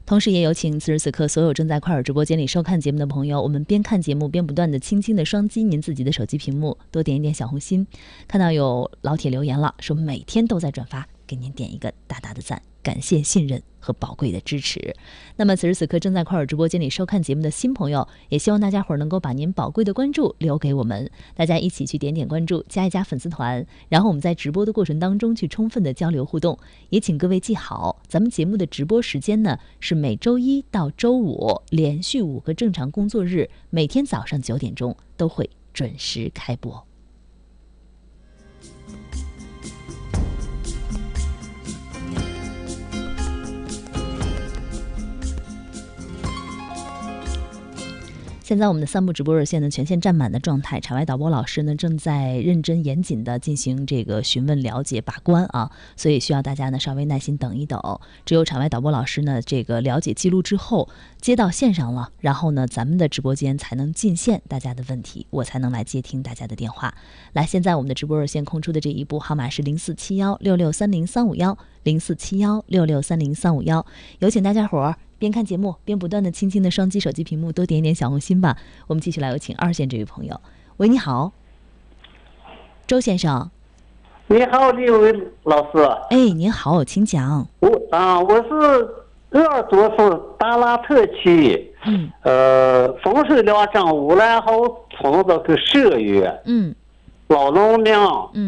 同时也有请此时此刻所有正在快手直播间里收看节目的朋友，我们边看节目边不断的轻轻的双击您自己的手机屏幕，多点一点小红心。看到有老铁留言了，说每天都在转发，给您点一个大大的赞，感谢信任和宝贵的支持。那么此时此刻正在快手直播间里收看节目的新朋友，也希望大家伙儿能够把您宝贵的关注留给我们，大家一起去点点关注，加一加粉丝团，然后我们在直播的过程当中去充分的交流互动。也请各位记好，咱们节目的直播时间呢是每周一到周五连续5个正常工作日，每天早上9点钟都会准时开播。现在我们的3部直播热线呢全线占满的状态，场外导播老师呢正在认真严谨的进行这个询问、了解、把关啊，所以需要大家呢稍微耐心等一等。只有场外导播老师呢这个了解记录之后接到线上了，然后呢咱们的直播间才能进线大家的问题，我才能来接听大家的电话。来，现在我们的直播热线空出的这一部号码是04716630-351，04716630-351，有请大家伙儿边看节目边不断的轻轻的双击手机屏幕，多点一点小红心吧。我们继续来有请2线这位朋友。喂，你好，周先生。 你好，李伟老师。 哎，您好，请讲。 我是鄂州市达拉特区，风水良镇乌兰号村的个社员，老农民，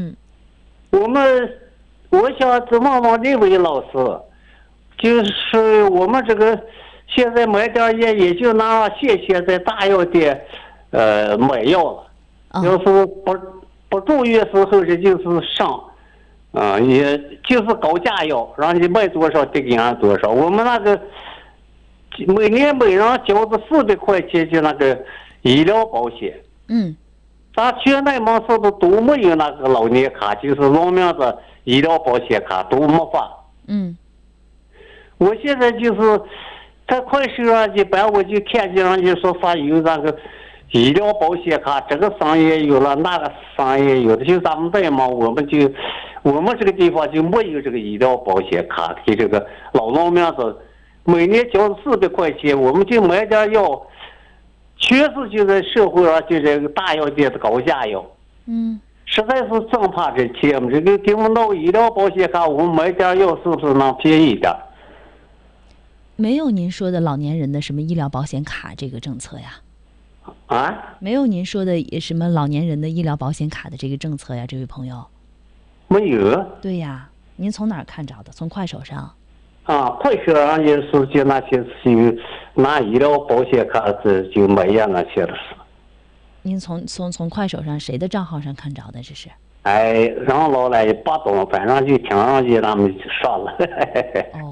我想问问李伟老师，就是我们这个现在买点烟也就拿现在大药店买药了，要是不住院时候这就是上，也就是高价药，让你卖多少得给人多少。我们那个每年每人交的400块钱就那个医疗保险，咱全内蒙市的都没有那个老年卡，就是农民的医疗保险卡都没发。我现在就是在快手上一般我就看见人家说发有那个医疗保险卡，这个商业有了，那个商业有的，就咱们内蒙我们这个地方就没有这个医疗保险卡，给这个老农民的每年交400块钱，我们就买点药，全是就在社会上就这个大药店的高价药，实在是真怕这钱，这个给我们弄医疗保险卡，我们买点药是不是能便宜点？ 没有您说的老年人的什么医疗保险卡这个政策呀？ 没有您说的什么老年人的医疗保险卡的这个政策呀，这位朋友？ 没有。 对呀，您从哪儿看着的？从快手上？ 快手上也是就那些是拿医疗保险卡就买药那些的事。 您从快手上谁的账号上看着的？这是？ 让老来也不懂，反正就听上去他们说了。